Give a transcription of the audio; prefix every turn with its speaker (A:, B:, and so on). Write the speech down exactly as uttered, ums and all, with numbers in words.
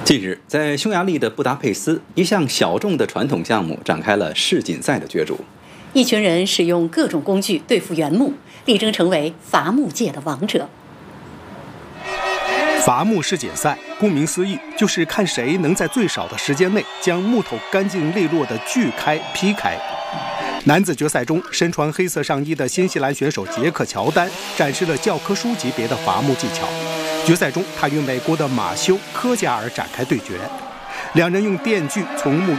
A: 近日，在匈牙利的布达佩斯，一项小众的传统项目展开了世锦赛的角逐。
B: 一群人使用各种工具对付原木，力争成为伐木界的王者。
C: 伐木世锦赛，顾名思义，就是看谁能在最少的时间内将木头干净利落地锯开、劈开。男子决赛中，身穿黑色上衣的新西兰选手杰克·乔丹展示了教科书级别的伐木技巧。决赛中，他与美国的马修·科加尔展开对决，两人用电锯从木